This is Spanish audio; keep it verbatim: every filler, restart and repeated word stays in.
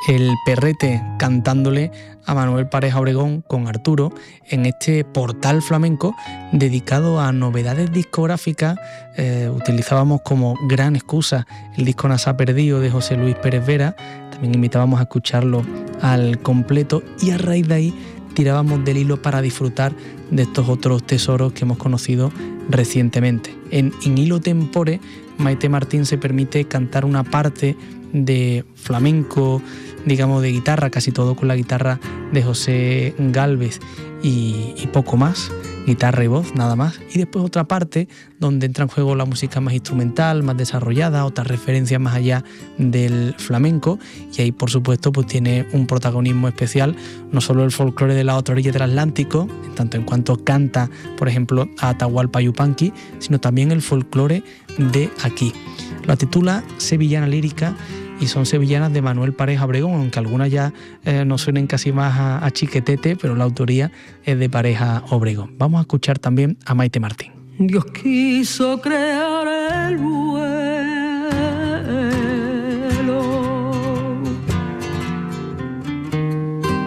El Perrete cantándole a Manuel Pareja Obregón con Arturo en este portal flamenco dedicado a novedades discográficas. Eh, utilizábamos como gran excusa el disco Nasá Perdido de José Luis Pérez Vera, también invitábamos a escucharlo al completo y a raíz de ahí tirábamos del hilo para disfrutar de estos otros tesoros que hemos conocido recientemente. En In Hilo Tempore, Maite Martín se permite cantar una parte de flamenco, digamos de guitarra, casi todo con la guitarra de José Gálvez y, y poco más, guitarra y voz, nada más. Y después otra parte donde entra en juego la música más instrumental, más desarrollada, otras referencias más allá del flamenco, y ahí por supuesto pues tiene un protagonismo especial, no solo el folclore de la otra orilla del Atlántico, en tanto en cuanto canta, por ejemplo, a Atahualpa Yupanqui, sino también el folclore de aquí. La titula Sevillana Lírica y son sevillanas de Manuel Pareja Obregón, aunque algunas ya eh, nos suenen casi más a, a chiquetete, pero la autoría es de Pareja Obregón. Vamos a escuchar también a Maite Martín. Dios quiso crear el buen